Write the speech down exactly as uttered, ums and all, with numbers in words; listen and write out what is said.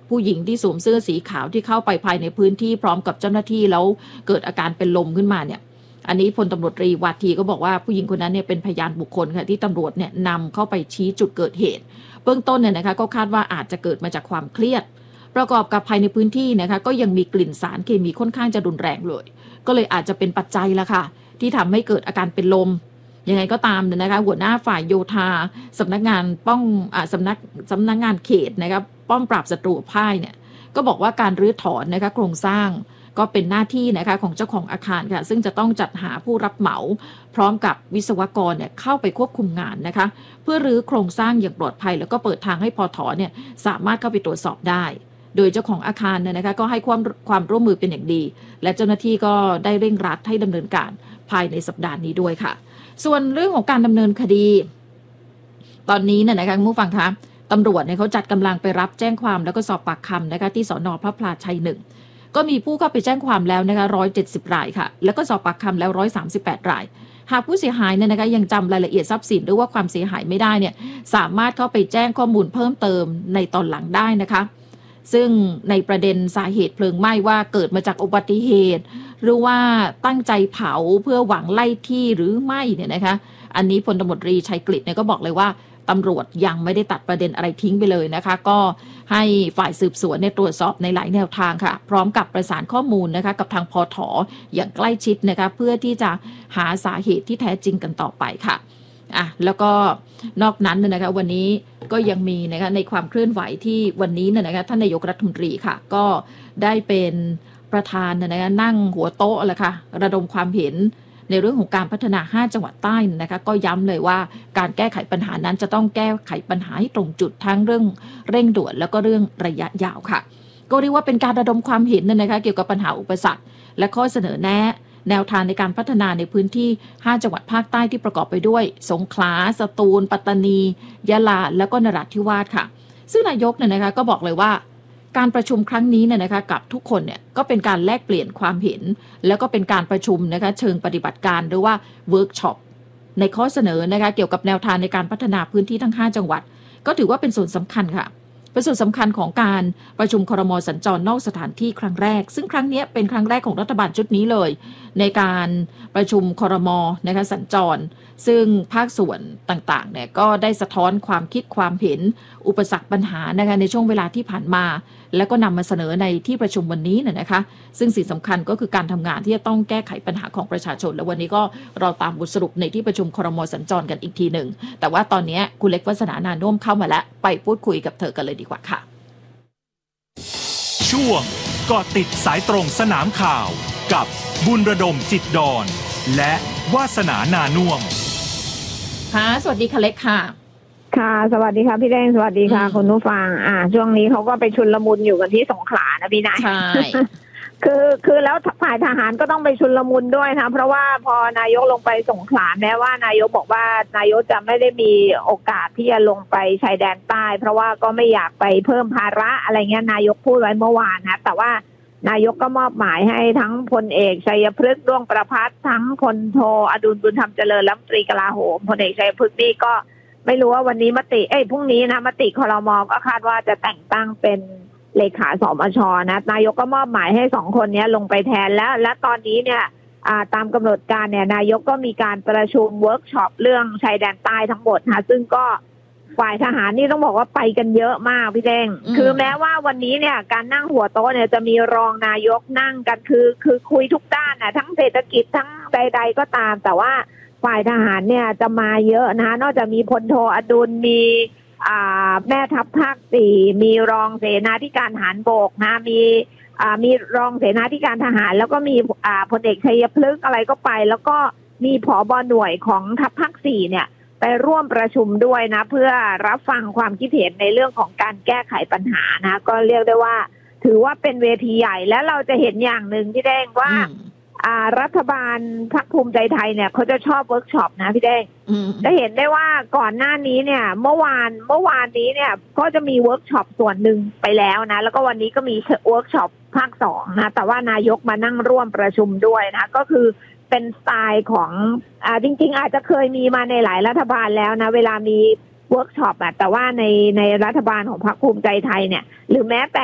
ผู้หญิงที่สวมเสื้อสีขาวที่เข้าไปภายในพื้นที่พร้อมกับเจ้าหน้าที่แล้วเกิดอาการเป็นลมขึ้นมาเนี่ยอันนี้พลตำรวจตรีวาทีก็บอกว่าผู้หญิงคนนั้นเนี่ยเป็นพยานบุคคลค่ะที่ตำรวจเนี่ยนำเข้าไปชี้จุดเกิดเหตุเบื้องต้นเนี่ยนะคะก็คาดว่าอาจจะเกิดมาจากความเครียดประกอบกับภายในพื้นที่นะคะก็ยังมีกลิ่นสารเคมีค่อนข้างจะรุนแรงเลยก็เลยอาจจะเป็นปัจจัยละค่ะที่ทำให้เกิดอาการเป็นลมยังไงก็ตามนะคะหัวหน้าฝ่ายโยธาสำนักงานป้องอ่าสำนักสำนักงานเขตนะครับป้องปราบศัตรูพ่ายเนี่ยก็บอกว่าการรื้อถอนนะคะโครงสร้างก็เป็นหน้าที่นะคะของเจ้าของอาคารค่ะซึ่งจะต้องจัดหาผู้รับเหมาพร้อมกับวิศวกรเนี่ยเข้าไปควบคุมงานนะคะเพื่อรื้อโครงสร้างอย่างปลอดภัยแล้วก็เปิดทางให้พถเนี่ยสามารถเข้าไปตรวจสอบได้โดยเจ้าของอาคารเนี่ยนะคะก็ให้ความความร่วมมือเป็นอย่างดีและเจ้าหน้าที่ก็ได้เร่งรัดให้ดำเนินการภายในสัปดาห์นี้ด้วยค่ะส่วนเรื่องของการดำเนินคดีตอนนี้เนี่ยนะคะคุณผู้ฟังคะตำรวจเนี่ยเขาจัดกำลังไปรับแจ้งความแล้วก็สอบปากคำนะคะที่สน.พระพลาชัยหนึ่งก็มีผู้เข้าไปแจ้งความแล้วนะคะหนึ่งร้อยเจ็ดสิบรายค่ะแล้วก็สอบปากคำแล้วหนึ่งร้อยสามสิบแปดรายหากผู้เสียหายเนี่ยนะคะยังจำรายละเอียดทรัพย์สินหรือว่าความเสียหายไม่ได้เนี่ยสามารถเข้าไปแจ้งข้อมูลเพิ่มเติมในตอนหลังได้นะคะซึ่งในประเด็นสาเหตุเพลิงไหม้ว่าเกิดมาจากอุบัติเหตุหรือว่าตั้งใจเผาเพื่อหวังไล่ที่หรือไม่เนี่ยนะคะอันนี้พลตำรวจตรีชัยกฤษเนี่ยก็บอกเลยว่าตำรวจยังไม่ได้ตัดประเด็นอะไรทิ้งไปเลยนะคะก็ให้ฝ่ายสืบสวนเนี่ยตรวจสอบในหลายแนวทางค่ะพร้อมกับประสานข้อมูลนะคะกับทางพถ.อย่างใกล้ชิดนะคะเพื่อที่จะหาสาเหตุที่แท้จริงกันต่อไปค่ะอ่ะแล้วก็นอกนั้นนะคะวันนี้ก็ยังมีนะคะในความเคลื่อนไหวที่วันนี้นะคะท่านนายกรัฐมนตรีค่ะก็ได้เป็นประธานนะคะนั่งหัวโต๊ะแหละค่ะระดมความเห็นในเรื่องของการพัฒนาห้าจังหวัดใต้นะคะก็ย้ำเลยว่าการแก้ไขปัญหานั้นจะต้องแก้ไขปัญหาให้ตรงจุดทั้งเรื่องเร่งด่วนแล้วก็เรื่องระยะยาวค่ะก็เรียกว่าเป็นการระดมความเห็นนะคะเกี่ยวกับปัญหาอุปสรรคและข้อเสนอแนะแนวทางในการพัฒนาในพื้นที่ห้าจังหวัดภาคใต้ที่ประกอบไปด้วยสงขลาสตูลปัตตานียะลาแล้วก็นราธิวาสค่ะซึ่งนายกเนี่ยนะคะก็บอกเลยว่าการประชุมครั้งนี้เนี่ยนะคะกับทุกคนเนี่ยก็เป็นการแลกเปลี่ยนความเห็นแล้วก็เป็นการประชุมนะคะเชิงปฏิบัติการหรือว่าเวิร์กช็อปในข้อเสนอนะคะเกี่ยวกับแนวทางในการพัฒนาพื้นที่ทั้งห้าจังหวัดก็ถือว่าเป็นส่วนสำคัญค่ะเป็นส่วนสำคัญของการประชุมครม.สัญจรนอกสถานที่ครั้งแรกซึ่งครั้งนี้เป็นครั้งแรกของรัฐบาลชุดนี้เลยในการประชุมครม.นะคะสัญจรซึ่งภาคส่วนต่างๆเนี่ยก็ได้สะท้อนความคิดความเห็นอุปสรรคปัญหานะคะในช่วงเวลาที่ผ่านมาแล้วก็นำมาเสนอในที่ประชุมวันนี้นะคะซึ่งสิ่งสำคัญก็คือการทำงานที่จะต้องแก้ไขปัญหาของประชาชนและวันนี้ก็เราตามบทสรุปในที่ประชุมครม.สัญจรกันอีกทีหนึ่งแต่ว่าตอนนี้คุณเล็กวาสนานานุ่มเข้ามาแล้วไปพูดคุยกับเธอกันเลยดีกว่าค่ะช่วงเกาะติดสายตรงสนามข่าวกับบุญระดมจิตดอนและวาสนานานุ่มค่ะสวัสดีค่ะเล็กค่ะค่ะสวัสดีค่ะพี่แดงสวัสดีค่ะคุณผู้ฟังอ่าช่วงนี้เขาก็ไปชุลมุนอยู่กันที่สงขลานะพี่นายใช่ คือคือแล้วฝ่ายทหารก็ต้องไปชุลมุนด้วยนะเพราะว่าพอนายกลงไปสงขลาแม้ว่านายกบอกว่านายกจะไม่ได้มีโอกาสที่จะลงไปชายแดนใต้เพราะว่าก็ไม่อยากไปเพิ่มภาระอะไรเงี้ยนายกพูดไว้เมื่อวานนะแต่ว่านายกก็มอบหมายให้ทั้งพลเอกชัยพฤกษ์ด้วงประภัสทั้งพลโทอดุลบุญธรรมเจริญรัฐมนตรีกลาโหมพลเอกชัยพฤกษ์นี่ก็ไม่รู้ว่าวันนี้มติเอ้ยพรุ่งนี้นะมติครม.ก็คาดว่าจะแต่งตั้งเป็นเลขาสมช.นะนายกก็มอบหมายให้สองคนนี้ลงไปแทนแล้วและตอนนี้เนี่ยตามกำหนดการเนี่ยนายกก็มีการประชุมเวิร์กช็อปเรื่องชายแดนใต้ทั้งหมดนะซึ่งก็ฝ่ายทหารนี่ต้องบอกว่าไปกันเยอะมากพี่แดงคือแม้ว่าวันนี้เนี่ยการนั่งหัวโต๊ะเนี่ยจะมีรองนายกนั่งกันคือคือคุยทุกด้านนะทั้งเศรษฐกิจทั้งใดๆก็ตามแต่ว่าฝ่ายทหารเนี่ยจะมาเยอะนะนอกจากมีพลโทอดุลมีแม่ทัพภาคสี่มีรองเสนาธิการทหารบกนะมีมีรองเสนาธิการทหารแล้วก็มีพลเอกชัยพฤกษ์อะไรก็ไปแล้วก็มีผบ.หน่วยของทัพภาคสี่เนี่ยไปร่วมประชุมด้วยนะเพื่อรับฟังความคิดเห็นในเรื่องของการแก้ไขปัญหานะก็เรียกได้ว่าถือว่าเป็นเวทีใหญ่และเราจะเห็นอย่างหนึ่งที่แดงว่ารัฐบาลพรรคภูมิใจไทยเนี่ยเขาจะชอบเวิร์กช็อปนะพี่แดงจะเห็นได้ว่าก่อนหน้านี้เนี่ยเมื่อวานเมื่อวานนี้เนี่ยก็จะมีเวิร์กช็อปส่วนหนึ่งไปแล้วนะแล้วก็วันนี้ก็มีเวิร์กช็อปภาคสองนะแต่ว่านายกมานั่งร่วมประชุมด้วยนะก็คือเป็นสไตล์ของอ่าจริงๆอาจจะเคยมีมาในหลายรัฐบาลแล้วนะเวลามีเวิร์กช็อปอะแต่ว่าในในรัฐบาลของพรรคภูมิใจไทยเนี่ยหรือแม้แต่